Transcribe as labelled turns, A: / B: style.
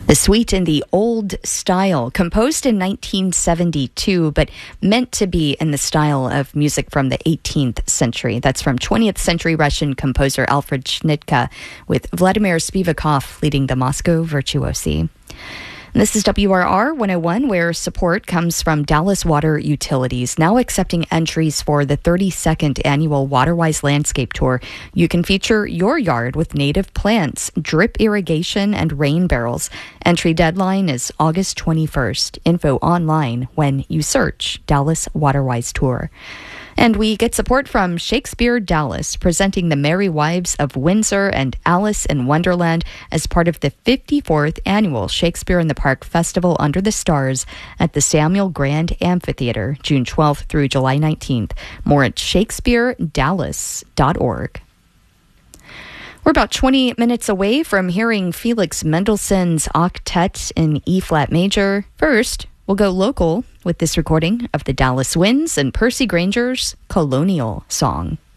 A: The Suite in the Old Style, composed in 1972, but meant to be in the style of music from the 18th century. That's from 20th century Russian composer Alfred Schnittke, with Vladimir Spivakov leading the Moscow Virtuosi. This is WRR 101, where support comes from Dallas Water Utilities, now accepting entries for the 32nd annual Waterwise Landscape Tour. You can feature your yard with native plants, drip irrigation, and rain barrels. Entry deadline is August 21st. Info online when you search Dallas Waterwise Tour. And we get support from Shakespeare Dallas, presenting The Merry Wives of Windsor and Alice in Wonderland as part of the 54th annual Shakespeare in the Park Festival Under the Stars at the Samuel Grand Amphitheater, June 12th through July 19th. More at shakespearedallas.org. We're about 20 minutes away from hearing Felix Mendelssohn's Octet in E-flat major. First, we'll go local with this recording of the Dallas Winds and Percy Granger's Colonial Song.